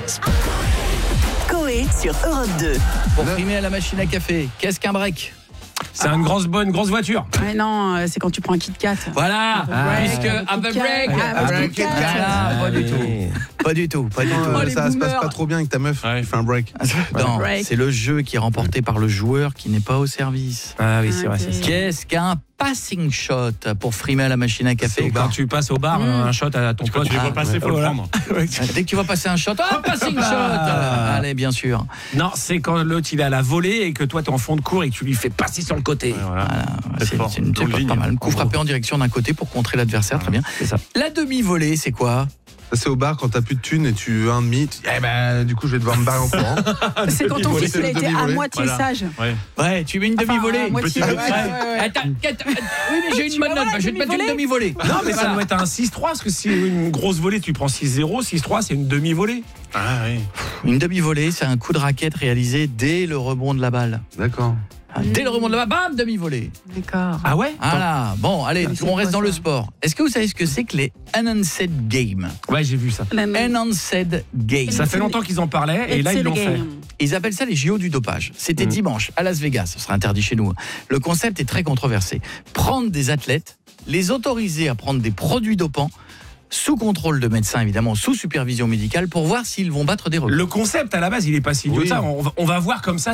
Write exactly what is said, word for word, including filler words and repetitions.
Coé sur Europe deux. Pour frimer à la machine à café, qu'est-ce qu'un break ? C'est une grosse bonne grosse voiture. Ouais, non, euh, c'est quand tu prends un Kit Kat. Voilà, Ah, puisque ouais, have a Kit Kat. break, Ah, have a Kit break, Kat. voilà, pas du Ouais. tout, pas du tout, pas du tout. Oh, les ça se passe boomers. pas trop bien avec ta meuf. Ouais. Tu fais un break. Non, Break. c'est le jeu qui est remporté par le joueur qui n'est pas au service. Ah oui, c'est vrai, Ok. c'est ça. Qu'est-ce qu'un passing shot pour frimer à la machine à café ? Quand tu passes au bar, un shot à ton Quand pote. tu les vois Ah, passer, faut voilà. le prendre. Dès que tu vas passer un shot, oh, passing shot Ah. Allez, bien sûr. Non, c'est quand l'autre il est à la volée et que toi t'es en fond de cours et que tu lui fais passer sur le côté. Ouais, voilà. Voilà, C'est c'est fort. c'est une c'est Longue pas, ligne, pas mal. en Coup gros. frappé en direction d'un côté pour contrer l'adversaire, très bien. C'est ça. La demi-volée, c'est quoi ? Ça, c'est au bar quand t'as plus de thunes et tu veux un demi. tu dis, Eh ben, du coup, je vais devoir me barrer en courant. C'est quand ton Demi-volée, fils c'est il a le été à demi-volée. moitié Voilà. sage. Ouais. Ouais, tu mets une Enfin, demi-volée. à moitié, petite- ouais, ouais, ouais. Attends, attends, oui, mais j'ai Tu une bonne vas note, voir la je vais te mettre une demi-volée demi-volée. Non, mais ça doit être un six trois parce que si une grosse volée, tu prends six zéro, six trois, c'est une demi-volée. Ah oui. Une demi-volée, c'est un coup de raquette réalisé dès le rebond de la balle. D'accord. Ah, Dès le rebond de la balle, bam, demi-volée. D'accord. Ah ouais Voilà. Bon, allez, C'est on quoi, reste dans ça le sport. Est-ce que vous savez ce que c'est que les Enhanced Games ? Ouais, j'ai vu ça. Enhanced Games. Ça fait longtemps qu'ils en parlaient et là ils l'ont fait. Ils appellent ça les J O du dopage. C'était Mmh. dimanche à Las Vegas. Ce sera interdit chez nous. Le concept est très controversé. Prendre des athlètes, les autoriser à prendre des produits dopants, sous contrôle de médecins évidemment, sous supervision médicale, pour voir s'ils vont battre des records. Le concept à la base, il est pas si idiot Oui. que ça. On va, on va voir comme ça